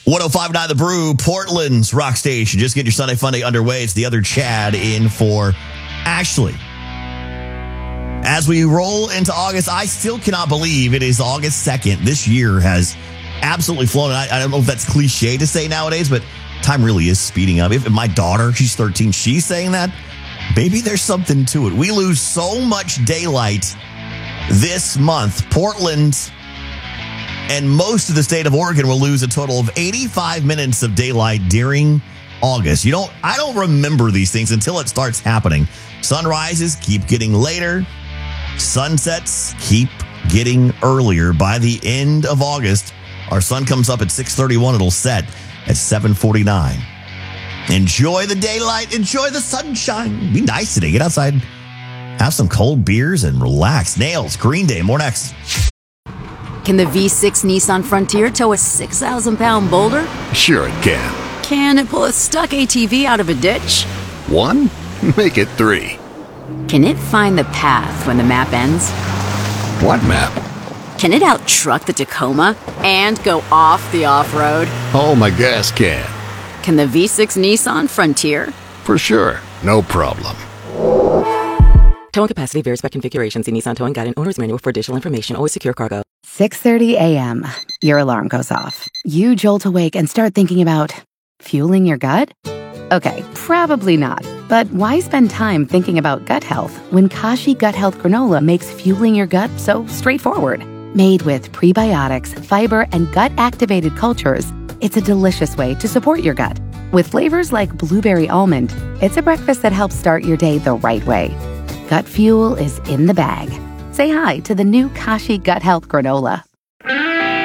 105.9 The Brew, Portland's rock station. Just get your Sunday Funday underway. It's the other Chad in for Ashley. As we roll into August, I still cannot believe it is August 2nd. This year has absolutely flown. I don't know if that's cliche to say nowadays, but time really is speeding up. If my daughter, she's 13, she's saying that, maybe there's something to it. We lose so much daylight this month. Portland and most of the state of Oregon will lose a total of 85 minutes of daylight during August. I don't remember these things until it starts happening. Sunrises keep getting later. Sunsets keep getting earlier. By the end of August, our sun comes up at 6:31. It'll set at 7:49. Enjoy the daylight. Enjoy the sunshine. Be nice today. Get outside, have some cold beers, and relax. Nails, Green Day. More next. Can the V6 Nissan Frontier tow a 6,000-pound boulder? Sure it can. Can it pull a stuck ATV out of a ditch? 1? Make it 3. Can it find the path when the map ends? What map? Can it out-truck the Tacoma and go off the off-road? Oh, my gas can. Can the V6 Nissan Frontier? For sure. No problem. Towing capacity varies by configuration. See Nissan Towing Guide and Owner's Manual for additional information. Always secure cargo. 6:30 a.m. Your alarm goes off. You jolt awake and start thinking about fueling your gut? Okay, probably not. But why spend time thinking about gut health when Kashi Gut Health Granola makes fueling your gut so straightforward? Made with prebiotics, fiber, and gut-activated cultures, it's a delicious way to support your gut. With flavors like blueberry almond, it's a breakfast that helps start your day the right way. Gut fuel is in the bag. Say hi to the new Kashi Gut Health Granola.